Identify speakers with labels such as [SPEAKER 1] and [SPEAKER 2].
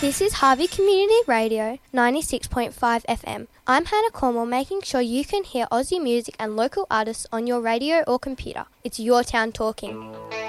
[SPEAKER 1] This is Harvey Community Radio 96.5 FM. I'm Hannah Cornwall, making sure you can hear Aussie music and local artists on your radio or computer. It's your town talking.